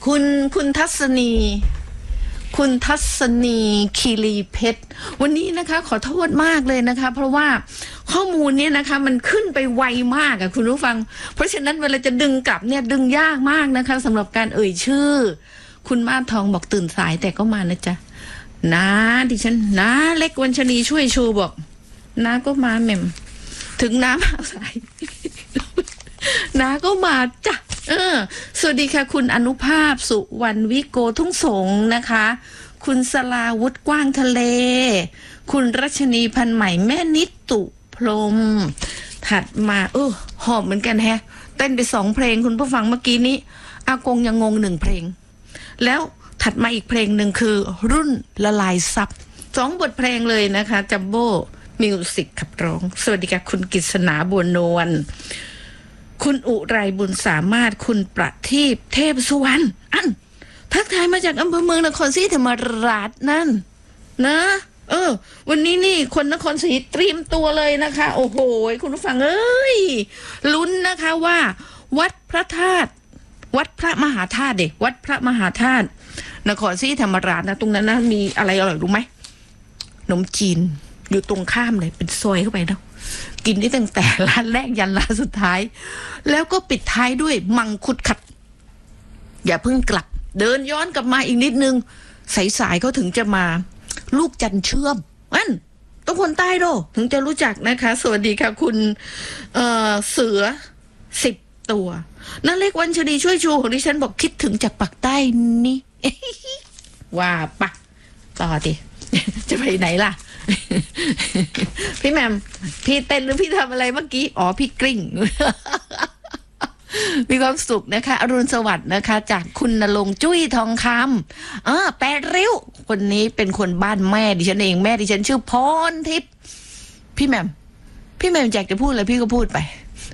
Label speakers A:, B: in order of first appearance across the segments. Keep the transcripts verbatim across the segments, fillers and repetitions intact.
A: คุณคุณทัศนีคุณทัศนีคีรีเพชรวันนี้นะคะขอโทษมากเลยนะคะเพราะว่าข้อมูลนี้นะคะมันขึ้นไปไวมากอะคุณผู้ฟังเพราะฉะนั้นเวลาจะดึงกลับเนี่ยดึงยากมากนะคะสำหรับการเอ่ยชื่อคุณมาศทองบอกตื่นสายแต่ก็มานะจ๊ะนะดิฉันนะเล็กวันชนีช่วยชูบอกนะก็มาแม่มถึงน้ำมาสายนะก็มาจ้ะเออสวัสดีค่ะคุณอนุภาพสุวรรณวิโกทุ่งสงนะคะคุณสลาวุฒิกว้างทะเลคุณรัชนีพันใหม่แม่นิตุพรมถัดมาเออหอบเหมือนกันแฮะเต้นไปสองเพลงคุณผู้ฟังเมื่อกี้นี้อากงยังงงหนึ่งเพลงแล้วถัดมาอีกเพลงหนึ่งคือรุ่นละลายซับสองบทเพลงเลยนะคะจัมโบ้มิวสิกขับร้องสวัสดีค่ะคุณกฤษณาบัวนวลคุณอุไรบุญสามารถคุณประทีปเทพสุวรรณอันทักทายมาจากอำเภอเมืองนครศรีธรรมราชนั่นนะเออวันนี้นี่คนนครศรีเตรียมตัวเลยนะคะโอ้โหคุณผู้ฟังเอ้ยลุ้นนะคะว่าวัดพระธาตุวัดพระมหาธาตุเด็กวัดพระมหาธาตุนครศรีธรรมราชนะตรงนั้นนะมีอะไรอร่อยรู้ไหมขนมจีนอยู่ตรงข้ามเลยเป็นซอยเข้าไปเนาะกินได้ตั้งแต่ร้านแรกยันร้านสุดท้ายแล้วก็ปิดท้ายด้วยมังคุดขัดอย่าเพิ่งกลับเดินย้อนกลับมาอีกนิดนึงสายๆเขาถึงจะมาลูกจันเชื่อมอันต้องคนใต้โดถึงจะรู้จักนะคะสวัสดีค่ะคุณเอ่อเสือสิบตัวนั่นเล็กวันชดีช่วยชูของดิฉันบอกคิดถึงจากปากใต้นี่ว่าปะต่อดิจะไปไหนล่ะพี่แมมพี่เต้นหรือพี่ทำอะไรเมื่อกี้อ๋อพี่กริ่งมีความสุขนะคะอรุณสวัสดิ์นะคะจากคุณณรงค์จุ้ยทองคำอ่าแปดริ้วคนนี้เป็นคนบ้านแม่ดิฉันเองแม่ดิฉันชื่อพรทิพย์พี่แมมพี่แมมอยากจะพูดอะไรพี่ก็พูดไป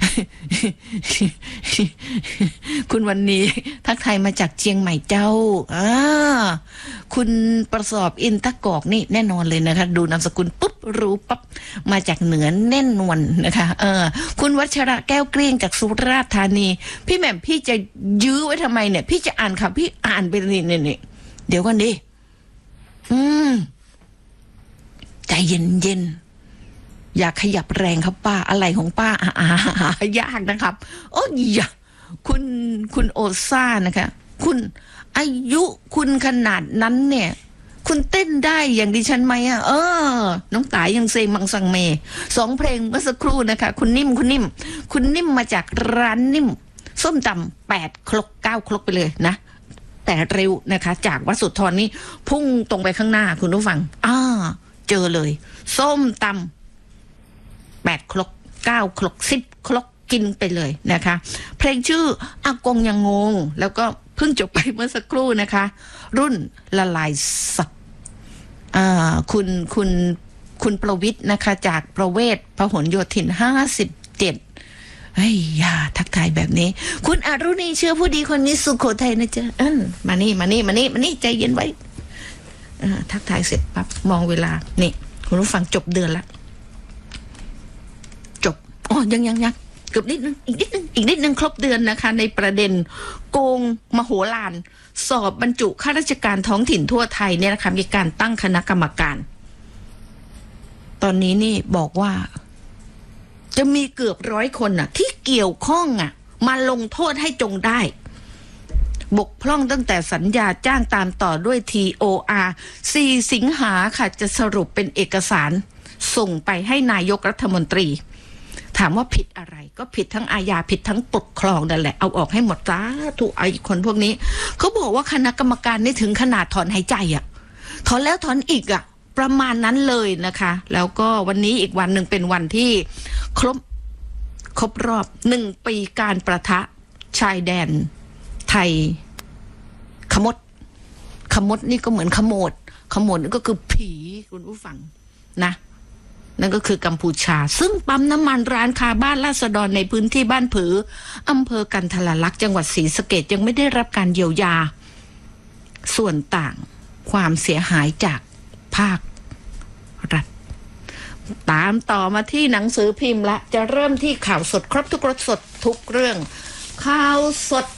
A: คุณวันนี้ทักทายมาจากเชียงใหม่เจ้าอ่าคุณประสอบอินทกอกนี่แน่นอนเลยนะคะดูนามสกุลปุ๊บรู้ปั๊บมาจากเหนือแน่นวนนะคะเออคุณวัชระแก้วเกลี้ยงจากสุราษฎร์ธานีพี่แหม่มพี่จะยื้อไว้ทำไมเนี่ยพี่จะอ่านค่ะพี่อ่านไปนี่นี่เดี๋ยวก่อนดิอืมใจเย็นเย็นอย่าขยับแรงครับป้าอะไรของป้าอ่ายากนะครับโอ้ยอย่าคุณคุณโอซ่านะคะคุณอายุคุณขนาดนั้นเนี่ยคุณเต้นได้อย่างดิฉันไหมอ่ะเออน้องตายยังเซมังสังเมสองเพลงเมื่อสักครู่นะคะคุณนิ่มคุณนิ่มคุณนิ่มมาจากร้านนิ่มส้มตำแปดครกเก้าครกไปเลยนะแต่เร็วนะคะจากวัดสุทธรนี่พุ่งตรงไปข้างหน้าคุณผู้ฟังอ่าเจอเลยส้มตำแปดครกเก้าครกสิบครกกินไปเลยนะคะเพลงชื่ออากงยังงงแล้วก็เพิ่งจบไปเมื่อสักครู่นะคะรุ่นละลายซับอ่าคุณคุณคุณประวิทย์นะคะจากประเวศพหลโยธินห้าสิบเจ็ดเฮ้ยอย่าทักทายแบบนี้คุณอรุณีเชื่อผู้ดีคนนี้สุโขทัยนะจ๊ะอันมานี่มานี่มานี่มานี่ใจเย็นไว้อ่าทักทายเสร็จปั๊บมองเวลานี่คุณผู้ฟังจบเดือนละจบอ๋อยังยังยังเกือบนิดนึงอีกนิดนึงอีกนิดนึงครบเดือนนะคะในประเด็นโกงมโหฬารสอบบรรจุข้าราชการท้องถิ่นทั่วไทยเนี่ยนะคะมีการตั้งคณะกรรมการตอนนี้นี่บอกว่าจะมีเกือบร้อยคนน่ะที่เกี่ยวข้องอ่ะมาลงโทษให้จงได้บกพร่องตั้งแต่สัญญาจ้างตามต่อด้วย ที โอ อาร์ สี่สิงหาค่ะจะสรุปเป็นเอกสารส่งไปให้นายกรัฐมนตรีถามว่าผิดอะไรก็ผิดทั้งอาญาผิดทั้งปกครองนั่นแหละเอาออกให้หมดซะถูกไอ้คนพวกนี้เขาบอกว่าคณะกรรมการนี่ถึงขนาดถอนหายใจอ่ะถอนแล้วถอนอีกอ่ะประมาณนั้นเลยนะคะแล้วก็วันนี้อีกวันหนึ่งเป็นวันที่ครบครบรอบหนึ่งปีการประทะชายแดนไทยขมดขมดนี่ก็เหมือนขโมดขโมดนี่ก็คือผีคุณผู้ฟังนะนั่นก็คือกัมพูชาซึ่งปั๊มน้ำมันร้านค้าบ้านราษฎรในพื้นที่บ้านผืออำเภอกันทรลักษณ์จังหวัดศรีสะเกษยังไม่ได้รับการเยียวยาส่วนต่างความเสียหายจากภาครัฐตามต่อมาที่หนังสือพิมพ์ละจะเริ่มที่ข่าวสดครบทุกรสสดทุกเรื่องข่าวสด